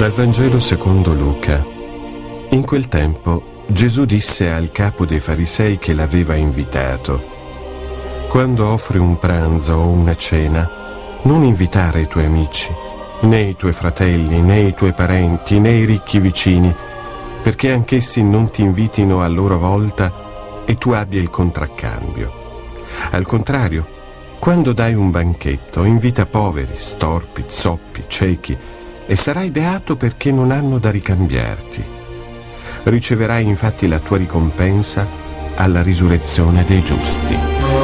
Dal Vangelo secondo Luca. In quel tempo Gesù disse al capo dei farisei che l'aveva invitato: quando offri un pranzo o una cena, non invitare i tuoi amici, né i tuoi fratelli, né i tuoi parenti, né i ricchi vicini, perché anch'essi non ti invitino a loro volta e tu abbia il contraccambio. Al contrario, quando dai un banchetto, invita poveri, storpi, zoppi, ciechi, e sarai beato perché non hanno da ricambiarti. Riceverai infatti la tua ricompensa alla risurrezione dei giusti.